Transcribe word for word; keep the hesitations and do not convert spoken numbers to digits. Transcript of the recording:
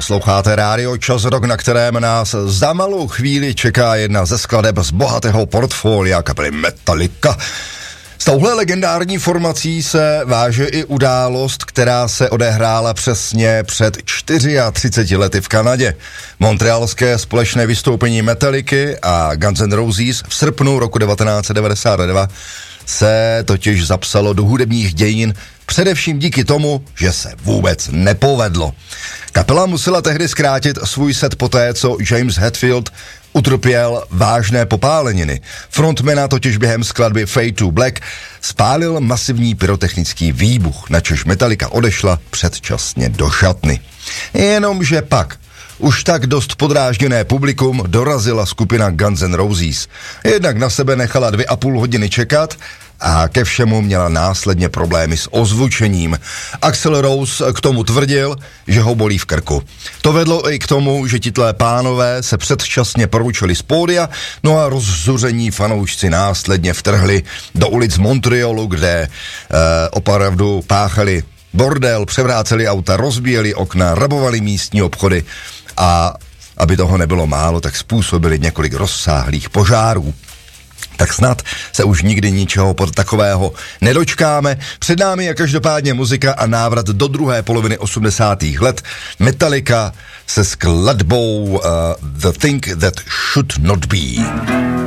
Posloucháte rádio Čas Rock, na kterém nás za malou chvíli čeká jedna ze skladeb z bohatého portfolia kapely Metallica. S touhle legendární formací se váže i událost, která se odehrála přesně před třiceti čtyřmi lety v Kanadě. Montrealské společné vystoupení Metallicy a Guns N' Roses v srpnu roku devatenáct set devadesát dva se totiž zapsalo do hudebních dějin především díky tomu, že se vůbec nepovedlo. Kapela musela tehdy zkrátit svůj set poté, co James Hetfield utrpěl vážné popáleniny. Frontmana totiž během skladby Fade to Black spálil masivní pyrotechnický výbuch, načež Metallica odešla předčasně do šatny. Jenomže pak už tak dost podrážděné publikum dorazila skupina Guns N' Roses. Jednak na sebe nechala dvě a půl hodiny čekat a ke všemu měla následně problémy s ozvučením. Axl Rose k tomu tvrdil, že ho bolí v krku. To vedlo i k tomu, že titlé pánové se předčasně poručili z pódia, no a rozzuření fanoušci následně vtrhli do ulic Montrealu, kde eh, opravdu páchali bordel, převráceli auta, rozbíjeli okna, rabovali místní obchody a aby toho nebylo málo, tak způsobili několik rozsáhlých požárů. Tak snad se už nikdy ničeho pod takového nedočkáme. Před námi je každopádně muzika a návrat do druhé poloviny osmdesátých let. Metallica se skladbou uh, The Thing That Should Not Be.